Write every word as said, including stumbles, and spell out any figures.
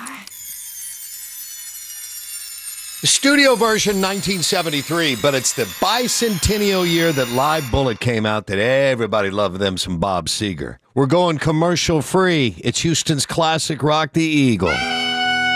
Studio version nineteen seventy-three, but it's the bicentennial year that Live Bullet came out that everybody loved them some Bob Seger. We're going commercial free. It's Houston's classic Rock the Eagle.